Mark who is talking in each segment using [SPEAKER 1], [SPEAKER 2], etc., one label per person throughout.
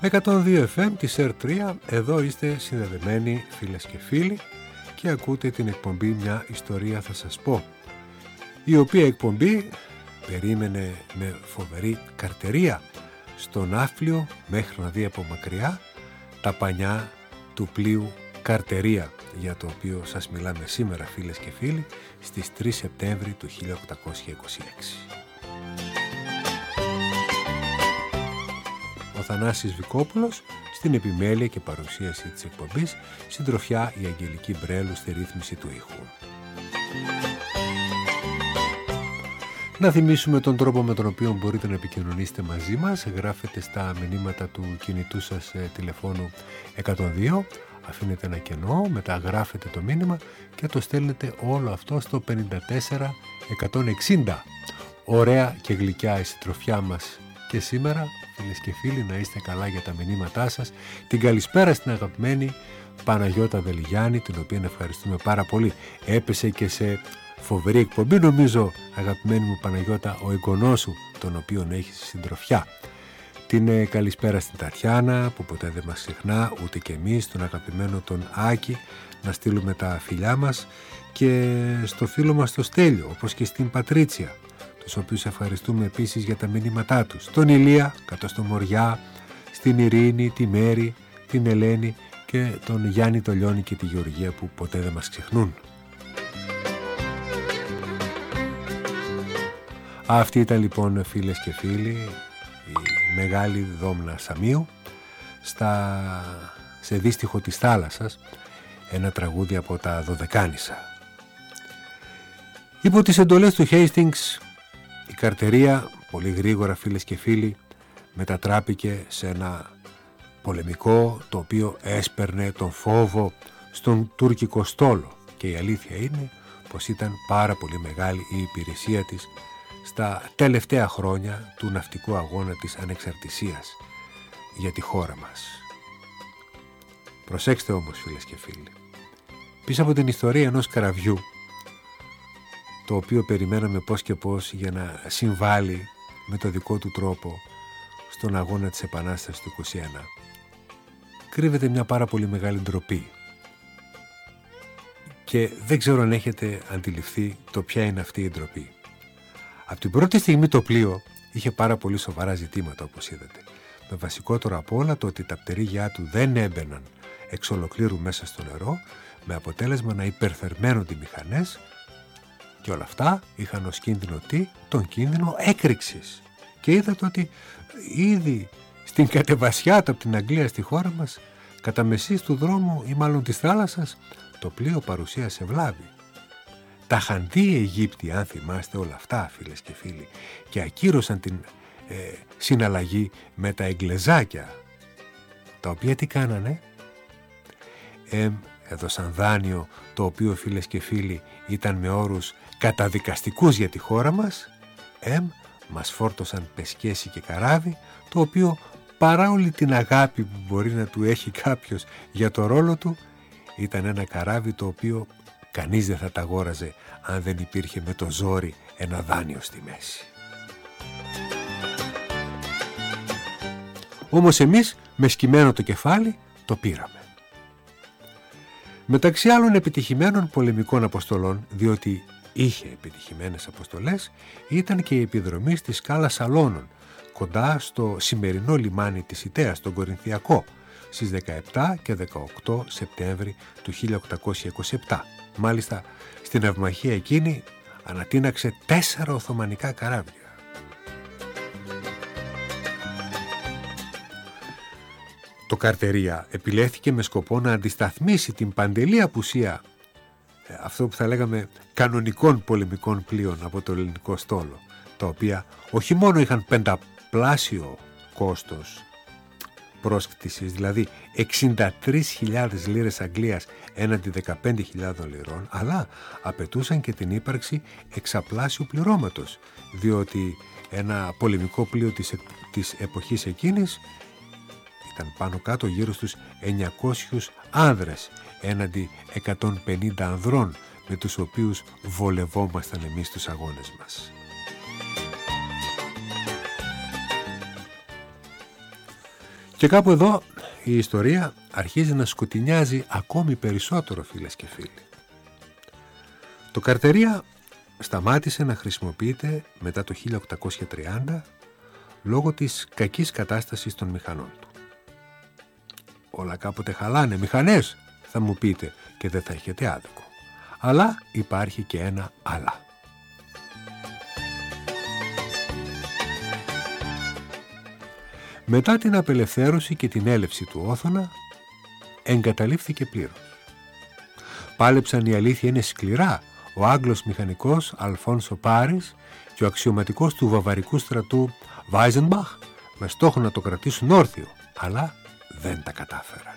[SPEAKER 1] 102 FM της R3, εδώ είστε συνδεδεμένοι φίλες και φίλοι και ακούτε την εκπομπή «Μια ιστορία θα σας πω», η οποία εκπομπή περίμενε με φοβερή καρτερία στο ναύπλιο μέχρι να δει από μακριά τα πανιά του πλοίου Καρτερία, για το οποίο σας μιλάμε σήμερα φίλες και φίλοι στις 3 Σεπτέμβρη του 1826. Ο Θανάσης Βικόπουλος στην επιμέλεια και παρουσίαση της εκπομπής, συντροφιά η Αγγελική Μπρέλου στη ρύθμιση του ήχου. Να θυμίσουμε τον τρόπο με τον οποίο μπορείτε να επικοινωνήσετε μαζί μας. Γράφετε στα μηνύματα του κινητού σας τηλεφώνου 102, αφήνετε ένα κενό, μετά γράφετε το μήνυμα και το στέλνετε όλο αυτό στο 54160. Ωραία και γλυκιά η συντροφιά μας και σήμερα, φίλες και φίλοι, να είστε καλά για τα μηνύματά σας. Την καλησπέρα στην αγαπημένη Παναγιώτα Δελιγιάννη, την οποία ευχαριστούμε πάρα πολύ. Έπεσε και σε φοβερή εκπομπή, νομίζω, αγαπημένη μου Παναγιώτα, ο εγγονός σου, τον οποίον έχεις συντροφιά. Την καλησπέρα στην Τατιάνα, που ποτέ δεν μας ξεχνά, ούτε και εμείς, τον αγαπημένο τον Άκη, να στείλουμε τα φιλιά μας, και στο φίλο μας το Στέλιο, όπως και στην Πατρίτσια, τους οποίους ευχαριστούμε επίσης για τα μηνύματά τους. Τον Ηλία, κάτω στο Μοριά, στην Ειρήνη, τη Μέρη, την Ελένη και τον Γιάννη, το Λιώνη και τη Γεωργία, που ποτέ δεν μας ξεχνούν. Αυτή ήταν λοιπόν, φίλες και φίλοι, η μεγάλη Δόμνα Σαμίου σε δίστιχο της θάλασσας, ένα τραγούδι από τα Δωδεκάνησα. Υπό τις εντολές του Hastings, η Καρτερία πολύ γρήγορα, φίλες και φίλοι, μετατράπηκε σε ένα πολεμικό το οποίο έσπερνε τον φόβο στον τουρκικό στόλο, και η αλήθεια είναι πως ήταν πάρα πολύ μεγάλη η υπηρεσία της στα τελευταία χρόνια του ναυτικού αγώνα της ανεξαρτησίας για τη χώρα μας. Προσέξτε όμως, φίλες και φίλοι, πίσω από την ιστορία ενός καραβιού, το οποίο περιμέναμε πώς και πώς για να συμβάλλει με το δικό του τρόπο στον αγώνα της Επανάστασης του 21, κρύβεται μια πάρα πολύ μεγάλη ντροπή. Και δεν ξέρω αν έχετε αντιληφθεί το ποια είναι αυτή η ντροπή. Από την πρώτη στιγμή το πλοίο είχε πάρα πολύ σοβαρά ζητήματα, όπως είδατε. Με βασικότερο από όλα το ότι τα πτερίγια του δεν έμπαιναν εξ ολοκλήρου μέσα στο νερό, με αποτέλεσμα να υπερθερμαίνονται οι μηχανές, και όλα αυτά είχαν ως κίνδυνο τον κίνδυνο έκρηξης. Και είδατε ότι ήδη στην κατεβασιά από την Αγγλία στη χώρα μας, κατά μεσής του δρόμου ή μάλλον της θάλασσας, το πλοίο παρουσίασε βλάβη. Τα είχαν δει οι Αιγύπτιοι, αν θυμάστε, όλα αυτά, φίλες και φίλοι, και ακύρωσαν την συναλλαγή με τα Εγγλεζάκια, τα οποία τι κάνανε? Έδωσαν δάνειο, το οποίο, φίλες και φίλοι, ήταν με όρους καταδικαστικούς για τη χώρα μας. Μας φόρτωσαν πεσκέση και καράβι, το οποίο, παρά όλη την αγάπη που μπορεί να του έχει κάποιος για το ρόλο του, ήταν ένα καράβι το οποίο κανείς δεν θα τα αγόραζε αν δεν υπήρχε με το ζόρι ένα δάνειο στη μέση. Όμως εμείς με σκυμμένο το κεφάλι το πήραμε. Μεταξύ άλλων επιτυχημένων πολεμικών αποστολών, διότι είχε επιτυχημένες αποστολές, ήταν και η επιδρομή στη σκάλα Σαλώνων, κοντά στο σημερινό λιμάνι της Ιτέας, τον Κορινθιακό, στις 17 και 18 Σεπτέμβρη του 1827. Μάλιστα, στην ναυμαχία εκείνη ανατείναξε 4 οθωμανικά καράβια. Το Καρτερία επιλέχθηκε με σκοπό να αντισταθμίσει την παντελή απουσία, αυτό που θα λέγαμε, κανονικών πολεμικών πλοίων από το ελληνικό στόλο, τα οποία όχι μόνο είχαν πενταπλάσιο κόστος πρόσκτησης, δηλαδή 63.000 λίρες Αγγλίας έναντι 15.000 λιρών, αλλά απαιτούσαν και την ύπαρξη εξαπλάσιου πληρώματος, διότι ένα πολεμικό πλοίο της εποχής εκείνης ήταν πάνω κάτω γύρω στους 900 άνδρες έναντι 150 ανδρών, με τους οποίους βολευόμασταν εμείς τους αγώνες μας. Και κάπου εδώ η ιστορία αρχίζει να σκοτεινιάζει ακόμη περισσότερο, φίλες και φίλοι. Το καρτερία σταμάτησε να χρησιμοποιείται μετά το 1830 λόγω της κακής κατάστασης των μηχανών του. Όλα κάποτε χαλάνε, μηχανές, θα μου πείτε, και δεν θα έχετε άδικο. Αλλά υπάρχει και ένα αλλά. Μετά την απελευθέρωση και την έλευση του Όθωνα, εγκαταλείφθηκε πλήρως. Πάλεψαν, η αλήθεια είναι, σκληρά ο Άγγλος μηχανικός Αλφόνσο Πάρης και ο αξιωματικός του βαβαρικού στρατού Βάιζενμπαχ με στόχο να το κρατήσουν όρθιο, αλλά δεν τα κατάφεραν.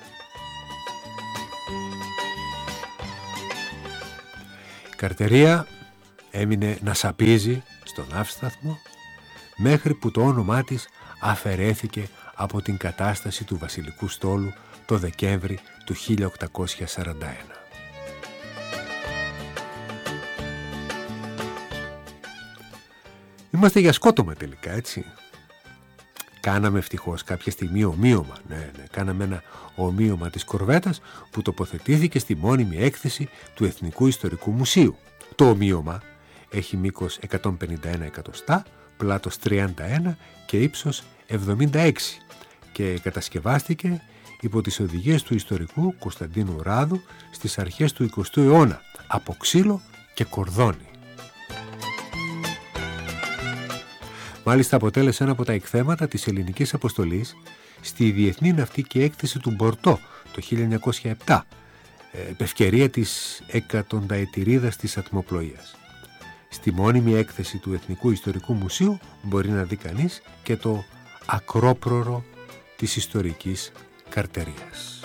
[SPEAKER 1] Η καρτερία έμεινε να σαπίζει στον ναύσταθμο μέχρι που το όνομά της αφαιρέθηκε από την κατάσταση του βασιλικού στόλου το Δεκέμβρη του 1841. Είμαστε για σκότωμα τελικά, έτσι. Κάναμε ευτυχώς κάποια στιγμή ομοίωμα. Ναι, κάναμε ένα ομοίωμα της κορβέτας που τοποθετήθηκε στη μόνιμη έκθεση του Εθνικού Ιστορικού Μουσείου. Το ομοίωμα έχει μήκος 151 εκατοστά, πλάτος 31 και ύψος 76 και κατασκευάστηκε υπό τις οδηγίες του ιστορικού Κωνσταντίνου Ράδου στις αρχές του 20ου αιώνα από ξύλο και κορδόνι. Μάλιστα αποτέλεσε ένα από τα εκθέματα της ελληνικής αποστολής στη Διεθνή Ναυτική Έκθεση του Μπορτό το 1907, επευκαιρία της εκατονταετηρίδας της ατμοπλοείας. Στη μόνιμη έκθεση του Εθνικού Ιστορικού Μουσείου μπορεί να δει κανείς και το ακρόπρορο της ιστορικής καρτερίας.